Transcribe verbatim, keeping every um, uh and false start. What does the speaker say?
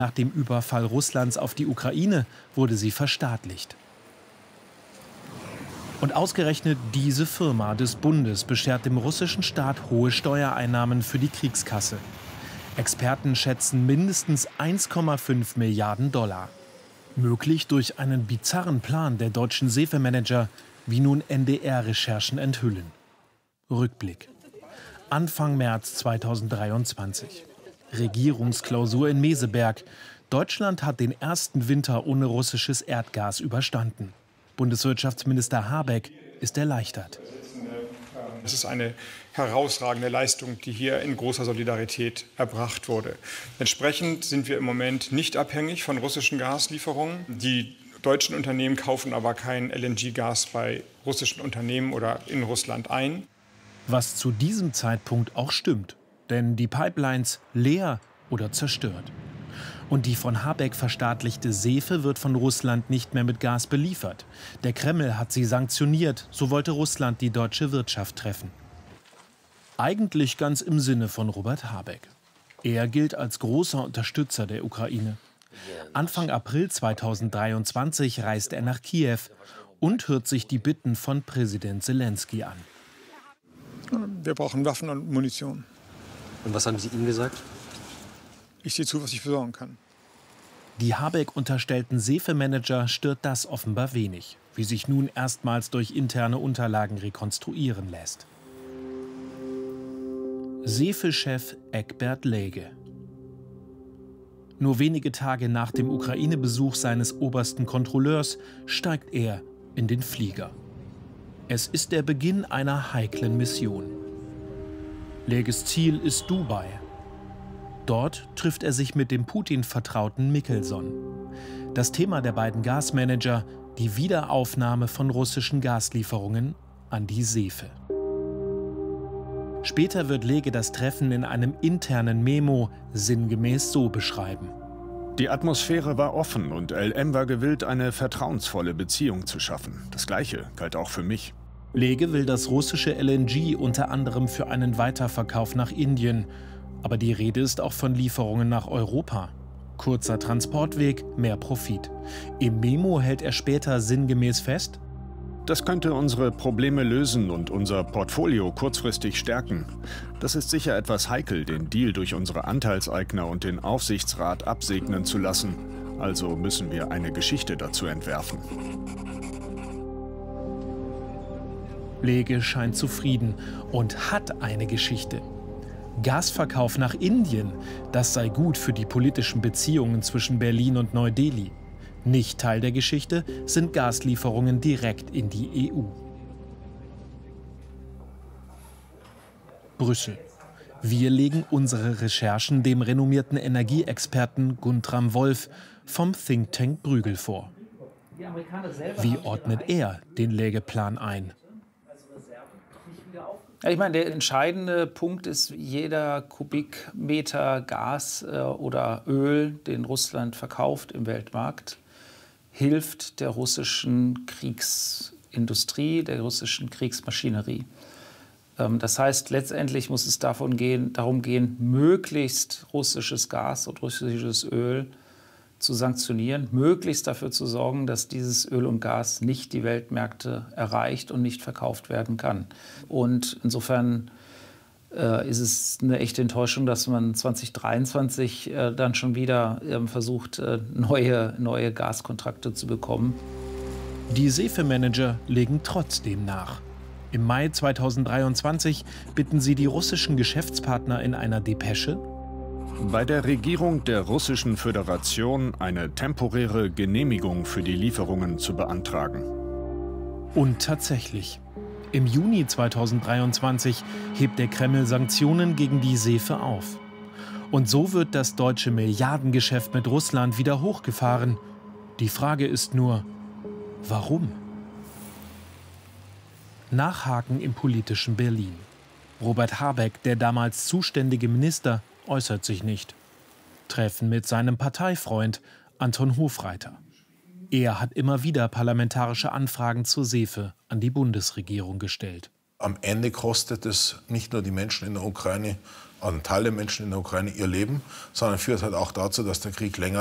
Nach dem Überfall Russlands auf die Ukraine wurde sie verstaatlicht. Und ausgerechnet diese Firma des Bundes beschert dem russischen Staat hohe Steuereinnahmen für die Kriegskasse. Experten schätzen mindestens eins Komma fünf Milliarden Dollar. Möglich durch einen bizarren Plan der deutschen Sefe-Manager, wie nun N D R-Recherchen enthüllen. Rückblick. Anfang März zweitausenddreiundzwanzig. Regierungsklausur in Meseberg. Deutschland hat den ersten Winter ohne russisches Erdgas überstanden. Bundeswirtschaftsminister Habeck ist erleichtert. Es ist eine herausragende Leistung, die hier in großer Solidarität erbracht wurde. Entsprechend sind wir im Moment nicht abhängig von russischen Gaslieferungen. Die deutschen Unternehmen kaufen aber kein L N G-Gas bei russischen Unternehmen oder in Russland ein. Was zu diesem Zeitpunkt auch stimmt, denn die Pipelines leer oder zerstört. Und die von Habeck verstaatlichte Sefe wird von Russland nicht mehr mit Gas beliefert. Der Kreml hat sie sanktioniert, so wollte Russland die deutsche Wirtschaft treffen. Eigentlich ganz im Sinne von Robert Habeck. Er gilt als großer Unterstützer der Ukraine. Anfang April zweitausenddreiundzwanzig reist er nach Kiew und hört sich die Bitten von Präsident Selenskyj an. Wir brauchen Waffen und Munition. Und was haben Sie ihm gesagt? Ich sehe zu, was ich besorgen kann. Die Habeck unterstellten Sefe-Manager stört das offenbar wenig, wie sich nun erstmals durch interne Unterlagen rekonstruieren lässt. Sefe-Chef Egbert Läge. Nur wenige Tage nach dem Ukraine-Besuch seines obersten Kontrolleurs steigt er in den Flieger. Es ist der Beginn einer heiklen Mission. Läges Ziel ist Dubai. Dort trifft er sich mit dem Putin-Vertrauten Mickelson. Das Thema der beiden Gasmanager, die Wiederaufnahme von russischen Gaslieferungen an die Sefe. Später wird Läge das Treffen in einem internen Memo sinngemäß so beschreiben. Die Atmosphäre war offen und L M war gewillt, eine vertrauensvolle Beziehung zu schaffen. Das Gleiche galt auch für mich. Läge will das russische L N G unter anderem für einen Weiterverkauf nach Indien. Aber die Rede ist auch von Lieferungen nach Europa. Kurzer Transportweg, mehr Profit. Im Memo hält er später sinngemäß fest: Das könnte unsere Probleme lösen und unser Portfolio kurzfristig stärken. Das ist sicher etwas heikel, den Deal durch unsere Anteilseigner und den Aufsichtsrat absegnen zu lassen. Also müssen wir eine Geschichte dazu entwerfen. Läge scheint zufrieden und hat eine Geschichte. Gasverkauf nach Indien, das sei gut für die politischen Beziehungen zwischen Berlin und Neu-Delhi. Nicht Teil der Geschichte sind Gaslieferungen direkt in die E U. Brüssel. Wir legen unsere Recherchen dem renommierten Energieexperten Guntram Wolf vom Think Tank Bruegel vor. Wie ordnet er den Lägeplan ein? Ja, ich meine, der entscheidende Punkt ist, jeder Kubikmeter Gas äh, oder Öl, den Russland verkauft im Weltmarkt, hilft der russischen Kriegsindustrie, der russischen Kriegsmaschinerie. Ähm, das heißt, letztendlich muss es davon gehen, darum gehen, möglichst russisches Gas und russisches Öl zu sanktionieren, möglichst dafür zu sorgen, dass dieses Öl und Gas nicht die Weltmärkte erreicht und nicht verkauft werden kann. Und insofern äh, ist es eine echte Enttäuschung, dass man zwanzig dreiundzwanzig äh, dann schon wieder äh, versucht, äh, neue, neue Gaskontrakte zu bekommen. Die Sefe-Manager legen trotzdem nach. Im Mai zweitausenddreiundzwanzig bitten sie die russischen Geschäftspartner in einer Depesche, bei der Regierung der Russischen Föderation eine temporäre Genehmigung für die Lieferungen zu beantragen. Und tatsächlich. Im Juni zweitausenddreiundzwanzig hebt der Kreml Sanktionen gegen die Sefe auf. Und so wird das deutsche Milliardengeschäft mit Russland wieder hochgefahren. Die Frage ist nur, warum? Nachhaken im politischen Berlin. Robert Habeck, der damals zuständige Minister, äußert sich nicht. Treffen mit seinem Parteifreund Anton Hofreiter. Er hat immer wieder parlamentarische Anfragen zur Sefe an die Bundesregierung gestellt. Am Ende kostet es nicht nur die Menschen in der Ukraine ein Teil der Menschen in der Ukraine ihr Leben, sondern führt halt auch dazu, dass der Krieg länger